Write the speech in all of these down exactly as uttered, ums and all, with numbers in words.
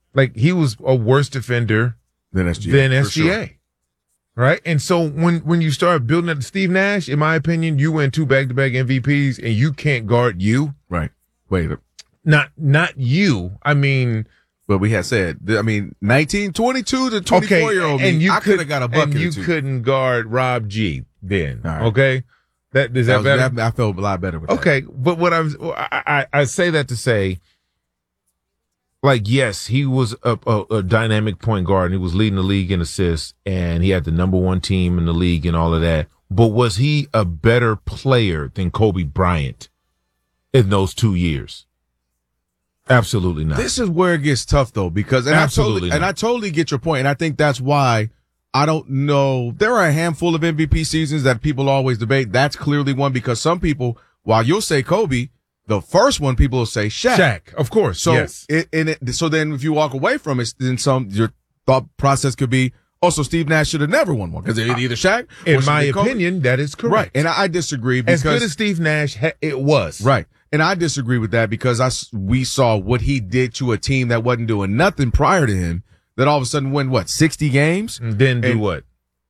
Like, he was a worse defender than S G A. Than S G A. Sure. Right? And so when, when you start building up Steve Nash, in my opinion, you win two back-to-back M V Ps and you can't guard you. Right. Wait. Not not you. I mean, but we had said, I mean, nineteen, twenty-two to twenty-four-year-old okay, and me, you I could have got a bucket And you or two. couldn't guard Rob G then. Right. Okay? That Is that, that was, better? That, I felt a lot better with okay, that. Okay, but what I was, I, I, I say that to say, like, yes, he was a, a, a dynamic point guard, and he was leading the league in assists, and he had the number one team in the league and all of that. But was he a better player than Kobe Bryant in those two years? Absolutely not. This is where it gets tough, though, because and Absolutely I totally, not. and I totally get your point, and I think that's why I don't know. There are a handful of M V P seasons that people always debate. That's clearly one because some people, while you'll say Kobe, the first one people will say Shaq. Shaq, of course. So yes. it, and it, so then if you walk away from it, then some your thought process could be, oh, so Steve Nash should have never won one because it either Shaq. Or In my Kobe. opinion, that is correct. Right, and I, I disagree because as good as Steve Nash, ha- it was right. And I disagree with that because I, we saw what he did to a team that wasn't doing nothing prior to him that all of a sudden win, what, sixty games? And then do and what?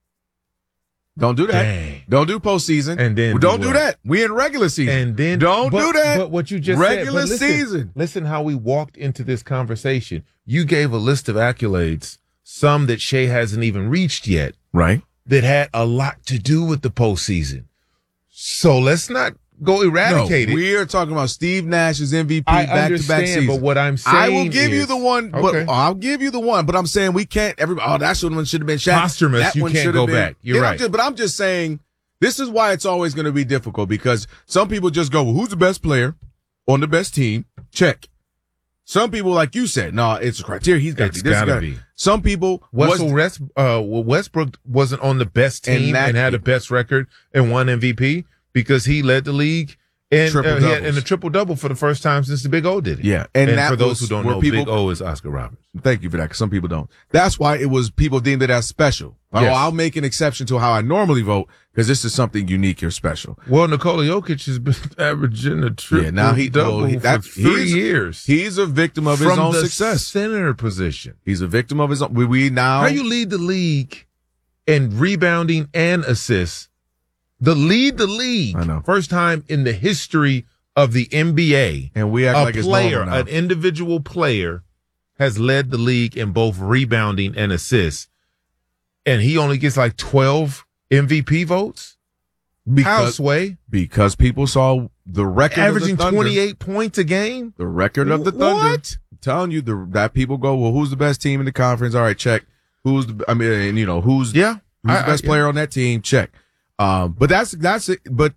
Don't do that. Dang. Don't do postseason. And then well, do don't do what? that. We in regular season. And then don't but, do that. But what you just regular said, but listen, season. Listen how we walked into this conversation. You gave a list of accolades, some that Shea hasn't even reached yet, Right. that had a lot to do with the postseason. So let's not go eradicate no, it. we are talking about Steve Nash's M V P I back-to-back understand, season. but what I'm saying I will give is, you the one. Okay. But I'll give you the one. But I'm saying we can't. Everybody. Oh, that one should have been Shaq. Posthumous, That you one can't should go have been, back. You're And I'm right. just- but I'm just saying. This is why it's always going to be difficult because some people just go, well, who's the best player on the best team? Check. Some people, like you said, no, it's a criteria. He's got to It's be. This gotta gotta be. Some people, Russell was, West, uh, Westbrook wasn't on the best And team that- and, had the best record and won M V P because he led the league and uh, he had in a triple double for the first time since the Big O did it. Yeah, and, and, that for those was who don't where know, people, Big O is Oscar Roberts. Thank you for that, because some people don't. That's why it was people deemed it as special. Yes. Oh, I'll make an exception to how I normally vote because this is something unique or special. Well, Nikola Jokic has been averaging a triple Yeah, now he double oh, he, for that, three he's, years. He's a victim of his From own the success. Center position. He's a victim of his own. We, we now. How you lead the league in rebounding and assists? The lead the league. I know. First time in the history of the N B A. And we act a like it's player, normal now. an individual player, has led the league in both rebounding and assists, and he only gets like twelve M V P votes. How, because, Sway? because people saw the record Averaging of the Thunder, twenty-eight points a game. the record of the Thunder. What? I'm telling you, the, that people go, well, who's the best team in the conference? All right, check. Who's the, I mean, and, you know, who's, Yeah, who's I- the best I- player on that team? Check. Um, but that's, that's it. But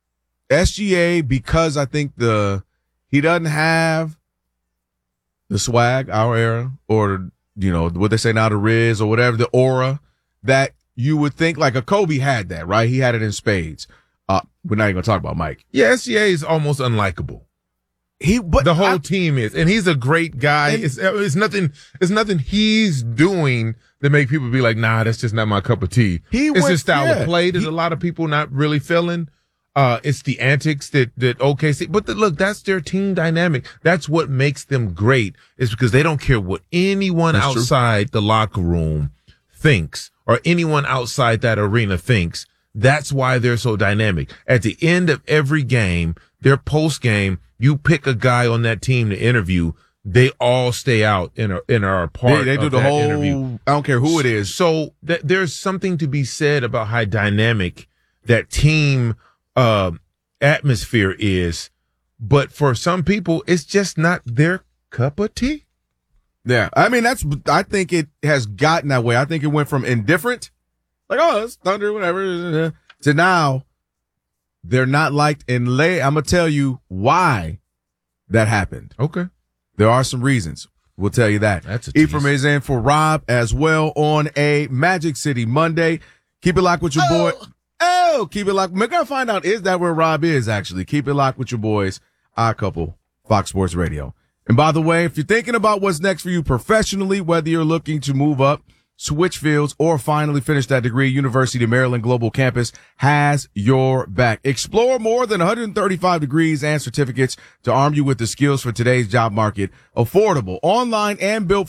S G A, because I think the, he doesn't have the swag, our era, or, you know, what they say now, the Riz or whatever, the aura that you would think like a Kobe had that, right? He had it in spades. Uh, we're not even gonna talk about Mike. Yeah, S G A is almost unlikable. He, but The whole I- team is, and he's a great guy. And- It's, it's nothing. It's nothing he's doing that make people be like, "Nah, that's just not my cup of tea." He it's went- his style yeah, of play that he- a lot of people not really feeling. Uh, it's the antics that that O K C. But the, look, that's their team dynamic. That's what makes them great. Is because they don't care what anyone That's true. outside the locker room thinks or anyone outside that arena thinks. That's why they're so dynamic. At the end of every game, their post game, you pick a guy on that team to interview. They all stay out and are, and are a part They, they do of the that whole. interview. I don't care who it is. So th- there's something to be said about how dynamic that team uh, atmosphere is. But for some people, it's just not their cup of tea. Yeah, I mean that's. I think it has gotten that way. I think it went from indifferent, like oh it's Thunder, whatever, to now they're not liked. And lay, I'm gonna tell you why that happened. Okay. There are some reasons. We'll tell you that. That's a tease. Ephraim is in for Rob as well on a Magic City Monday. Keep it locked with your boy. Oh, keep it locked. We're gonna find out is that where Rob is actually. Keep it locked with your boys. Odd Couple, Fox Sports Radio. And by the way, if you're thinking about what's next for you professionally, whether you're looking to move up, switch fields, or finally finish that degree, University of Maryland Global Campus has your back. Explore more than one hundred thirty-five degrees and certificates to arm you with the skills for today's job market. Affordable, online, and built